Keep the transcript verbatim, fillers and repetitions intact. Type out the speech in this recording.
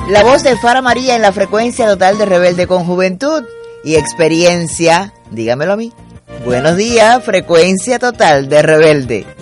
La voz de Fara María en la frecuencia total de Rebelde con Juventud y experiencia, dígamelo a mí. Buenos días, frecuencia total de Rebelde.